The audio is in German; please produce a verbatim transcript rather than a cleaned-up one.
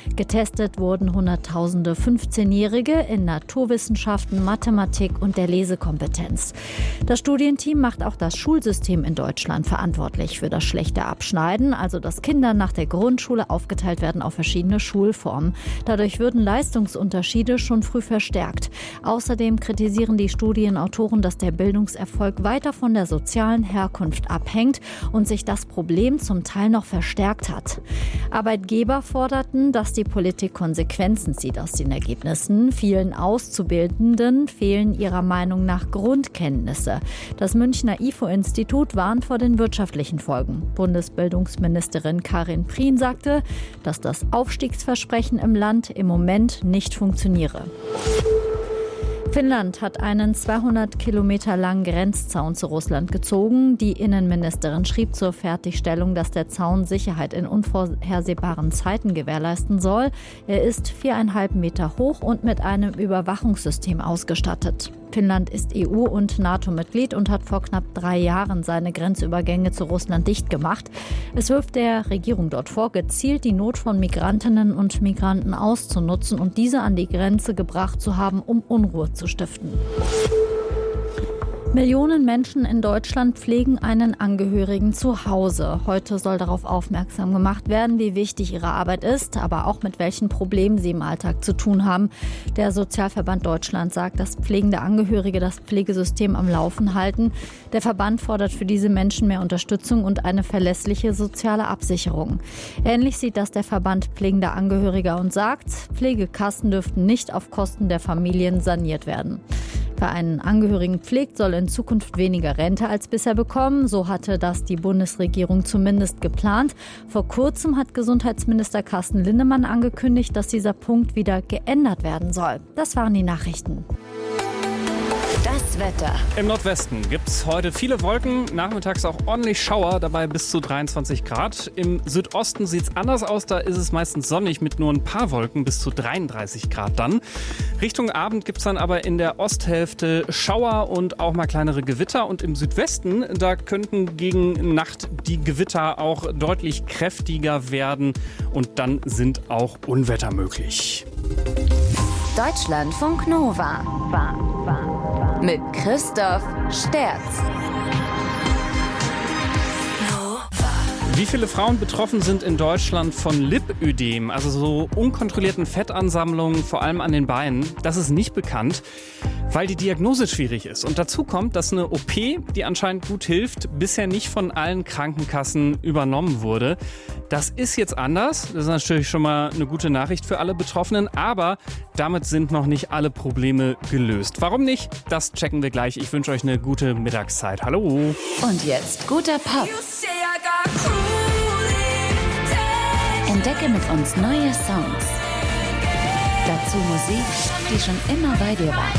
Getestet wurden Hunderttausende fünfzehnjährige in Naturwissenschaften, Mathematik und der Lesekompetenz. Das Studienteam macht auch das Schulsystem in Deutschland verantwortlich für das schlechte Abschneiden, also dass Kinder nach der Grundschule aufgeteilt werden auf verschiedene Schulformen. Dadurch würden Leistungsunterschiede schon früh verstärkt. Außerdem kritisieren die Studienautoren, dass der Bildungserfolg weiter von der sozialen Herkunft abhängt und sich das Problem zum Teil noch verstärkt hat. Arbeitgeber forderten, dass die Politik Konsequenzen zieht aus den Ergebnissen. Vielen Auszubildenden fehlen ihrer Meinung nach Grundkenntnisse. Das Münchner I F O-Institut warnt vor den wirtschaftlichen Folgen. Bundesbildungsministerin Karin Prien sagte, dass das Aufstiegsversprechen im Land im Moment nicht funktioniere. Finnland hat einen zweihundert Kilometer langen Grenzzaun zu Russland gezogen. Die Innenministerin schrieb zur Fertigstellung, dass der Zaun Sicherheit in unvorhersehbaren Zeiten gewährleisten soll. Er ist viereinhalb Meter hoch und mit einem Überwachungssystem ausgestattet. Finnland ist E U- und NATO-Mitglied und hat vor knapp drei Jahren seine Grenzübergänge zu Russland dicht gemacht. Es wirft der Regierung dort vor, gezielt die Not von Migrantinnen und Migranten auszunutzen und diese an die Grenze gebracht zu haben, um Unruhe zu stiften. Millionen Menschen in Deutschland pflegen einen Angehörigen zu Hause. Heute soll darauf aufmerksam gemacht werden, wie wichtig ihre Arbeit ist, aber auch mit welchen Problemen sie im Alltag zu tun haben. Der Sozialverband Deutschland sagt, dass pflegende Angehörige das Pflegesystem am Laufen halten. Der Verband fordert für diese Menschen mehr Unterstützung und eine verlässliche soziale Absicherung. Ähnlich sieht das der Verband pflegender Angehöriger und sagt, Pflegekassen dürften nicht auf Kosten der Familien saniert werden. Wer einen Angehörigen pflegt, soll in Zukunft weniger Rente als bisher bekommen. So hatte das die Bundesregierung zumindest geplant. Vor kurzem hat Gesundheitsminister Carsten Linnemann angekündigt, dass dieser Punkt wieder geändert werden soll. Das waren die Nachrichten. Das Wetter. Im Nordwesten gibt es heute viele Wolken, nachmittags auch ordentlich Schauer, dabei bis zu dreiundzwanzig Grad. Im Südosten sieht es anders aus, da ist es meistens sonnig mit nur ein paar Wolken, bis zu dreiunddreißig Grad dann. Richtung Abend gibt es dann aber in der Osthälfte Schauer und auch mal kleinere Gewitter. Und im Südwesten, da könnten gegen Nacht die Gewitter auch deutlich kräftiger werden und dann sind auch Unwetter möglich. Deutschlandfunk Nova. Mit Christoph Sterz. Wie viele Frauen betroffen sind in Deutschland von Lipödem, also so unkontrollierten Fettansammlungen, vor allem an den Beinen? Das ist nicht bekannt, weil die Diagnose schwierig ist. Und dazu kommt, dass eine O P, die anscheinend gut hilft, bisher nicht von allen Krankenkassen übernommen wurde. Das ist jetzt anders. Das ist natürlich schon mal eine gute Nachricht für alle Betroffenen. Aber damit sind noch nicht alle Probleme gelöst. Warum nicht? Das checken wir gleich. Ich wünsche euch eine gute Mittagszeit. Hallo. Und jetzt guter Pop. Entdecke mit uns neue Songs. Dazu Musik, die schon immer bei dir war.